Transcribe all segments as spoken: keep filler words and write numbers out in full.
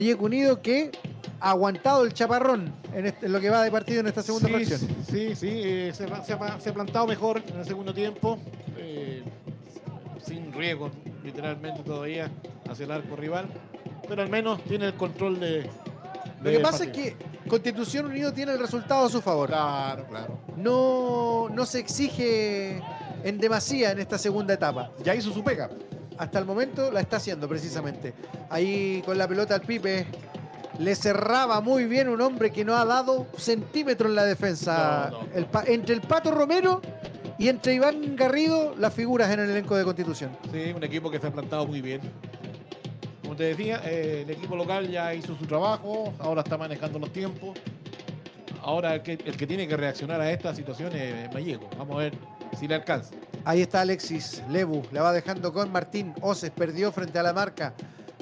Vallejo Unido que ha aguantado el chaparrón en, este, en lo que va de partido en esta segunda sí, fracción. Sí, sí, eh, se, se, ha, se, ha, plantado mejor en el segundo tiempo, eh, sin riesgo literalmente todavía hacia el arco rival, pero al menos tiene el control de... Lo que pasa partido. es que Constitución Unido tiene el resultado a su favor. Claro, claro. No, no se exige en demasía en esta segunda etapa. Ya hizo su pega. Hasta el momento la está haciendo precisamente. Ahí con la pelota al Pipe. Le cerraba muy bien un hombre que no ha dado centímetro en la defensa. No, no, no. El, entre el Pato Romero y entre Iván Garrido, las figuras en el elenco de Constitución. Sí, un equipo que se ha plantado muy bien. Como te decía, eh, el equipo local ya hizo su trabajo, ahora está manejando los tiempos. Ahora el que, el que tiene que reaccionar a esta situación es Vallejo. Vamos a ver si le alcanza. Ahí está Alexis Lebu, la va dejando con Martín Oces, perdió frente a la marca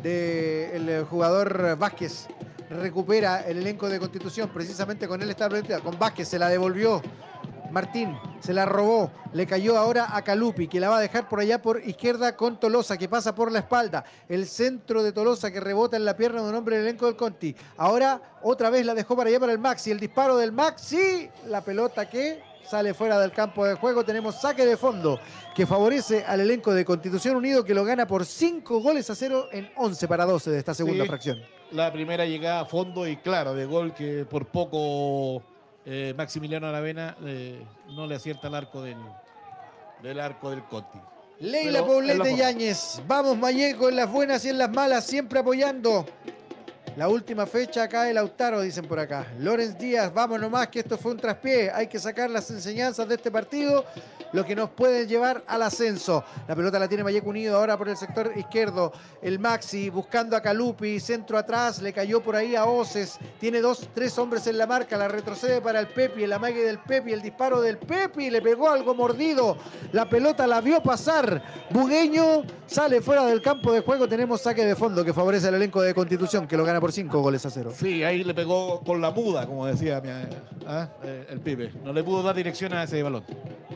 del jugador Vázquez. Recupera el elenco de Constitución, precisamente con él está planteada, con Vázquez se la devolvió. Martín se la robó, le cayó ahora a Calupi, que la va a dejar por allá por izquierda con Tolosa, que pasa por la espalda. El centro de Tolosa que rebota en la pierna de un hombre del elenco del Conti. Ahora otra vez la dejó para allá para el Maxi. El disparo del Maxi, la pelota que sale fuera del campo de juego. Tenemos saque de fondo que favorece al elenco de Constitución Unido, que lo gana por cinco goles a cero en once para doce de esta segunda sí, fracción. La primera llegada a fondo y claro, de gol que por poco... Eh, Maximiliano Aravena eh, no le acierta el arco del, del arco del Conti. Leila Poblete Yáñez, vamos Vallejo en las buenas y en las malas, siempre apoyando. La última fecha acá el Lautaro, dicen por acá. Lorenz Díaz, vamos nomás que esto fue un traspié. Hay que sacar las enseñanzas de este partido, lo que nos puede llevar al ascenso. La pelota la tiene Vallejo Unido ahora por el sector izquierdo. El Maxi buscando a Calupi, centro atrás, le cayó por ahí a Oces. Tiene dos, tres hombres en la marca, la retrocede para el Pepi, el amague del Pepi, el disparo del Pepi, le pegó algo mordido. La pelota la vio pasar. Bugueño sale fuera del campo de juego. Tenemos saque de fondo que favorece al elenco de Constitución, que lo gana por cinco goles a cero. Sí, ahí le pegó con la muda, como decía mi, ¿eh? el pibe. No le pudo dar dirección a ese balón.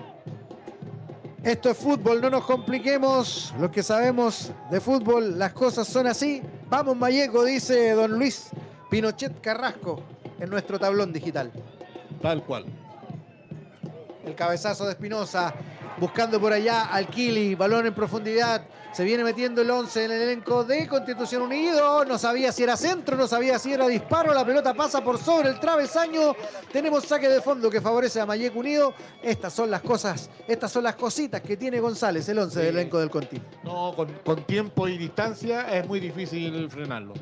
Esto es fútbol, no nos compliquemos. Los que sabemos de fútbol, las cosas son así. Vamos Vallejo, dice don Luis Pinochet Carrasco en nuestro tablón digital. Tal cual. El cabezazo de Espinosa, buscando por allá al Kili, balón en profundidad. Se viene metiendo el once en el elenco de Constitución Unido. No sabía si era centro, no sabía si era disparo. La pelota pasa por sobre el travesaño. Tenemos saque de fondo que favorece a Vallejo Unido. Estas son las cosas, estas son las cositas que tiene González, el once sí. del elenco del Conti. No, con, con tiempo y distancia es muy difícil frenarlo.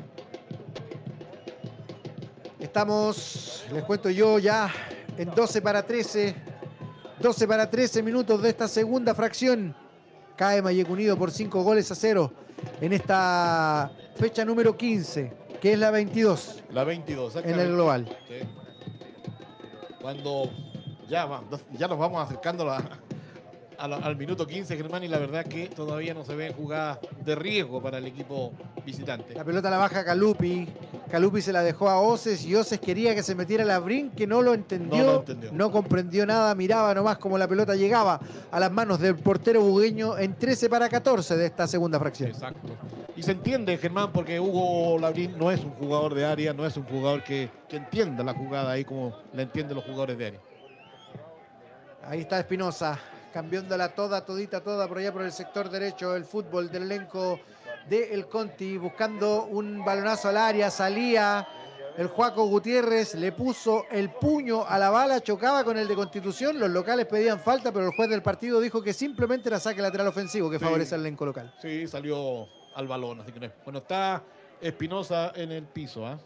Estamos, les cuento yo, ya en doce para trece. doce para trece minutos de esta segunda fracción. Cae Vallejo Unido por cinco goles a cero en esta fecha número quince, que es la veintidós. La veintidós, en el global. Sí. Cuando ya, ya nos vamos acercando a la, a la, al minuto quince, Germán, y la verdad que todavía no se ven jugadas de riesgo para el equipo visitante. La pelota la baja Calupi. Calupi se la dejó a Oces y Oces quería que se metiera Labrín, que no lo entendió, no, lo entendió. no comprendió nada, miraba nomás como la pelota llegaba a las manos del portero bugueño en trece para catorce de esta segunda fracción. Exacto. Y se entiende, Germán, porque Hugo Labrín no es un jugador de área, no es un jugador que, que entienda la jugada ahí como la entienden los jugadores de área. Ahí está Espinosa, cambiándola toda, todita, toda por allá por el sector derecho, el fútbol del elenco de El Conti, buscando un balonazo al área, salía el Juaco Gutiérrez, le puso el puño a la bala, chocaba con el de Constitución, los locales pedían falta, pero el juez del partido dijo que simplemente era saque lateral ofensivo que sí, favorece al elenco local. Sí, salió al balón, así que no. Bueno, está Espinosa en el piso, ¿ah?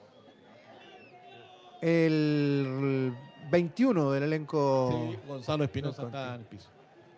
¿eh? El veintiuno del elenco. Sí, Gonzalo Espinosa está en el piso.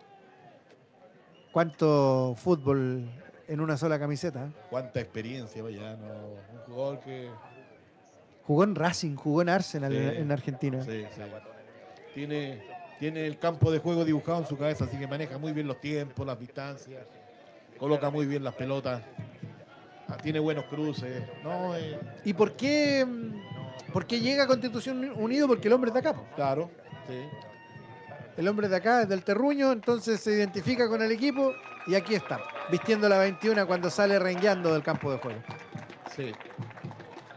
¿Cuánto fútbol en una sola camiseta? ¿eh? Cuánta experiencia, vaya, no, un jugador que... Jugó en Racing, jugó en Arsenal, sí, en Argentina. Sí, sí. Tiene, tiene el campo de juego dibujado en su cabeza, así que maneja muy bien los tiempos, las distancias, coloca muy bien las pelotas, tiene buenos cruces. ¿No? Eh... ¿Y por qué, por qué llega a Constitución Unido? Porque el hombre es de acá. Claro, sí. El hombre de acá es del terruño, entonces se identifica con el equipo y aquí está, vistiendo la veintiuno cuando sale rengueando del campo de juego. Sí.